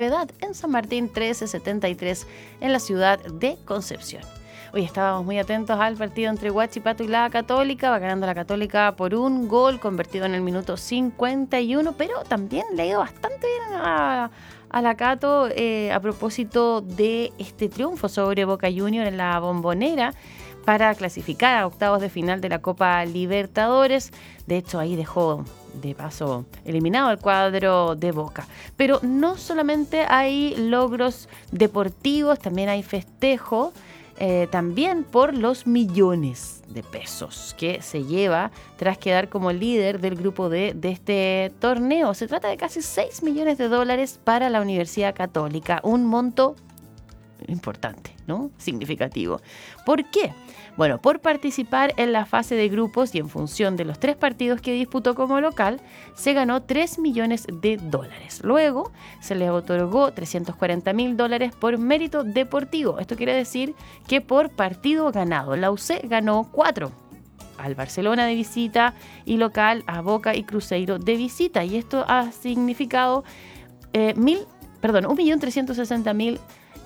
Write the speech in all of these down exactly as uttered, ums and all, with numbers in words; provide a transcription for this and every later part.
Soledad en San Martín trece setenta y tres en la ciudad de Concepción. Hoy estábamos muy atentos al partido entre Huachipato y la Católica. Va ganando la Católica por un gol convertido en el minuto cincuenta y uno, pero también le ha ido bastante bien a, a la Cato eh, a propósito de este triunfo sobre Boca Juniors en la Bombonera para clasificar a octavos de final de la Copa Libertadores. De hecho, ahí dejó de paso eliminado el cuadro de Boca. Pero no solamente hay logros deportivos, también hay festejo. Eh, también por los millones de pesos que se lleva tras quedar como líder del grupo D de este torneo. Se trata de casi seis millones de dólares para la Universidad Católica, un monto importante, ¿no? Significativo. ¿Por qué? Bueno, por participar en la fase de grupos y en función de los tres partidos que disputó como local, se ganó tres millones de dólares. Luego se le otorgó trescientos cuarenta mil dólares por mérito deportivo. Esto quiere decir que por partido ganado, la U C ganó cuatro. Al Barcelona de visita y local a Boca y Cruzeiro de visita. Y esto ha significado eh, mil, perdón, un millón trescientos sesenta mil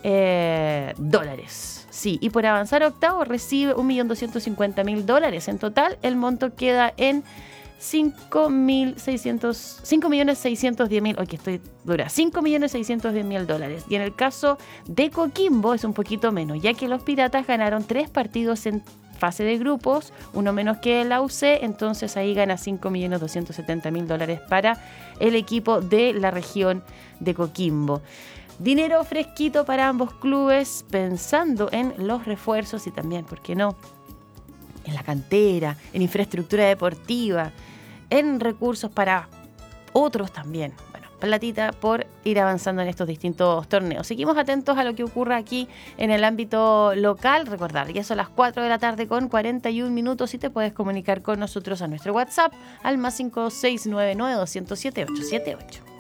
Eh, dólares. Sí, y por avanzar a octavo recibe un millón doscientos cincuenta mil dólares. En total, el monto queda en cinco millones seiscientos diez mil. Oye, que estoy dura. cinco millones seiscientos diez mil dólares. Y en el caso de Coquimbo es un poquito menos, ya que los Piratas ganaron tres partidos en fase de grupos, uno menos que la U C, entonces ahí gana cinco millones doscientos setenta mil dólares para el equipo de la región de Coquimbo. Dinero fresquito para ambos clubes, pensando en los refuerzos y también, ¿por qué no?, en la cantera, en infraestructura deportiva, en recursos para otros también. Bueno, platita por ir avanzando en estos distintos torneos. Seguimos atentos a lo que ocurra aquí en el ámbito local. Recordar, ya son las cuatro de la tarde con cuarenta y un minutos y te puedes comunicar con nosotros a nuestro WhatsApp al más cinco seis nueve nueve dos cero siete ocho siete ocho.